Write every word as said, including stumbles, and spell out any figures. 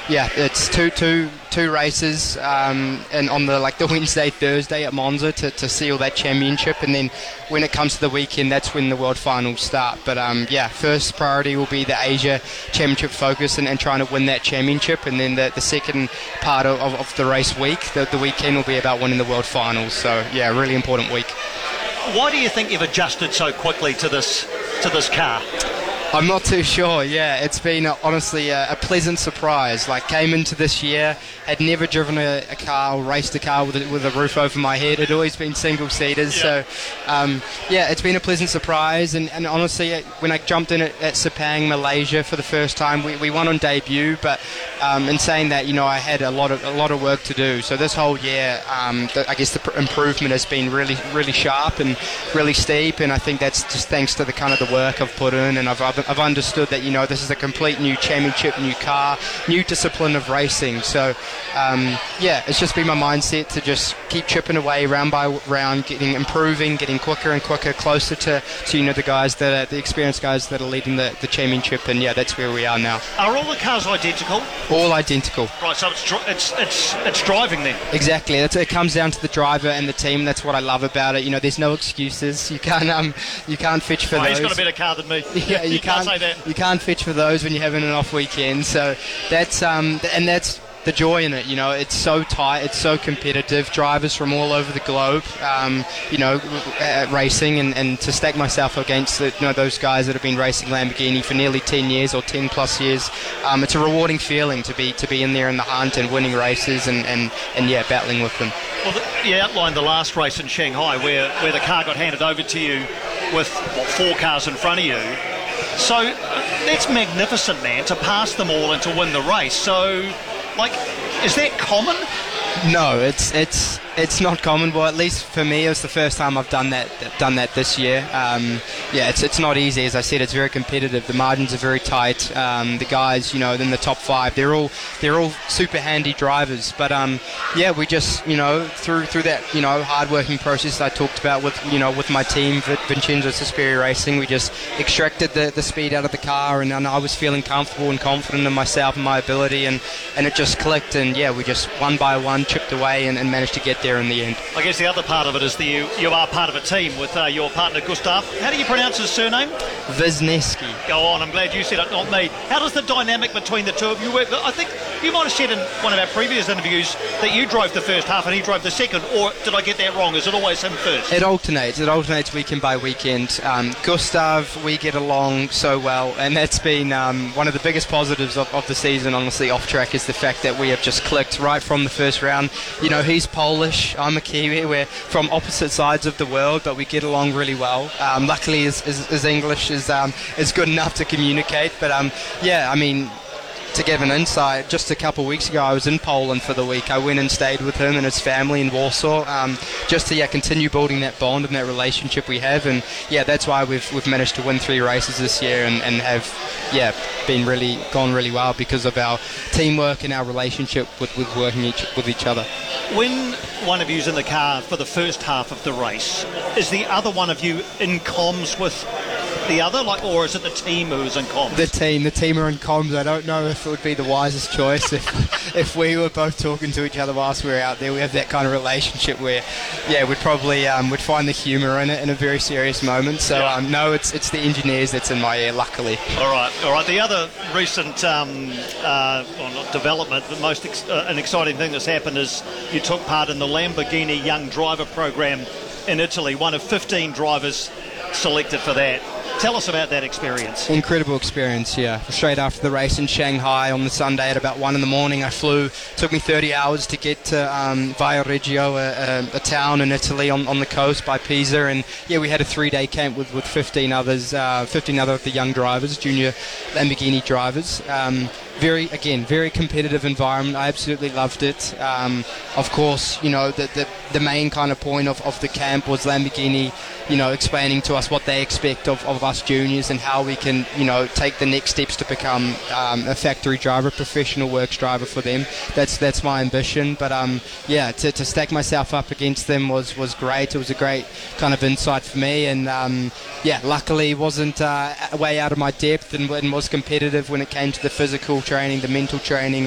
Yeah, it's two two two races, um, and on the like the Wednesday, Thursday at Monza to, to seal that championship, and then when it comes to the weekend, that's when the World Finals start. But um, yeah, first priority will be the Asia Championship focus and, and trying to win that championship, and then the, the second part of, of, of the race week, the, the weekend will be about winning the World Finals. So yeah, really important week. Why do you think you've adjusted so quickly to this to this car? I'm not too sure, yeah. It's been uh, honestly a, a pleasant surprise. Like, came into this year, had never driven a, a car or raced a car with a, with a roof over my head. It had always been single-seaters. Yeah. So, um, yeah, it's been a pleasant surprise. And, and honestly, it, when I jumped in at, at Sepang, Malaysia for the first time, we, we won on debut. But um, in saying that, you know, I had a lot of a lot of work to do. So this whole year, um, the, I guess the pr- improvement has been really, really sharp and really steep. And I think that's just thanks to the kind of the work I've put in. And I've, I've I've understood that, you know, this is a complete new championship, new car, new discipline of racing. So, um, yeah, it's just been my mindset to just keep chipping away round by round, getting improving, getting quicker and quicker, closer to, to you know, the guys that are, the experienced guys that are leading the, the championship. And yeah, that's where we are now. Are all the cars identical? All identical. Right, so it's dri- it's it's it's driving then. Exactly. It's, it comes down to the driver and the team. That's what I love about it. You know, there's no excuses. You can't um you can't fetch for oh, those. He's got a better car than me. Yeah, you, you can't, can't say that. You can't fetch for those when you're having an off weekend. So that's um and that's the joy in it. You know, it's so tight, it's so competitive. Drivers from all over the globe, um, you know, uh, racing, and, and to stack myself against the, you know, those guys that have been racing Lamborghini for nearly ten years or ten plus years. Um, it's a rewarding feeling to be to be in there in the hunt and winning races and, and, and yeah, battling with them. Well, the, you outlined the last race in Shanghai where, where the car got handed over to you with what, four cars in front of you. So uh, that's magnificent, man, to pass them all and to win the race. So, like, is that common? No, it's it's it's not common. Well, at least for me, it was the first time I've done that done that this year. Um, yeah, it's it's not easy. As I said, it's very competitive. The margins are very tight. Um, the guys, you know, in the top five, they're all they're all super handy drivers. But um, yeah, we just, you know, through through that, you know, hard-working process I talked about with, you know, with my team, Vincenzo Suspiria Racing, we just extracted the, the speed out of the car, and, and I was feeling comfortable and confident in myself and my ability, and, and it just clicked. And yeah, we just one by one chipped away and, and managed to get there in the end. I guess the other part of it is that you, you are part of a team with uh, your partner Gustav. How do you pronounce his surname? Wisniewski. Go on, I'm glad you said it, not me. How does the dynamic between the two of you work? I think you might have said in one of our previous interviews that you drove the first half and he drove the second, or did I get that wrong? Is it always him first? It alternates. It alternates weekend by weekend. Um, Gustav, we get along so well, and that's been um, one of the biggest positives of, of the season, honestly, off track, is the fact that we have just clicked right from the first round. You know, he's Polish, I'm a Kiwi, we're from opposite sides of the world, but we get along really well. Um, luckily his, his, his English is um, is good enough to communicate, but um, yeah, I mean, to give an insight, just a couple of weeks ago I was in Poland for the week. I went and stayed with him and his family in Warsaw, um, just to yeah, continue building that bond and that relationship we have. And yeah, that's why we've we've managed to win three races this year and, and have yeah been really gone really well because of our teamwork and our relationship with, with working each, with each other. When one of you's in the car for the first half of the race, is the other one of you in comms with the other, like, or is it the team who's in comms? The team, the team are in comms. I don't know if it would be the wisest choice if if we were both talking to each other whilst we were out there. We have that kind of relationship where, yeah, we'd probably um, would find the humour in it in a very serious moment. So yeah. um, no, it's it's the engineers that's in my ear, luckily. All right, all right. The other recent um, uh, well, not development, but most ex- uh, an exciting thing that's happened is you took part in the Lamborghini Young Driver Program in Italy. One of fifteen drivers selected for that. Tell us about that experience. Incredible experience, yeah. Straight after the race in Shanghai on the Sunday at about one in the morning, I flew. It took me thirty hours to get to um, Viareggio, a, a, a town in Italy on, on the coast by Pisa. And yeah, we had a three-day camp with, with fifteen others, uh, fifteen other of the young drivers, junior Lamborghini drivers. Um, very, again, very competitive environment. I absolutely loved it. Um, of course, you know, the, the the main kind of point of, of the camp was Lamborghini, you know, explaining to us what they expect of, of us juniors and how we can, you know, take the next steps to become um, a factory driver, professional works driver for them. That's that's my ambition. But um, yeah, to, to stack myself up against them was, was great. It was a great kind of insight for me. And um, yeah, luckily wasn't uh, way out of my depth and, and was competitive when it came to the physical training, the mental training,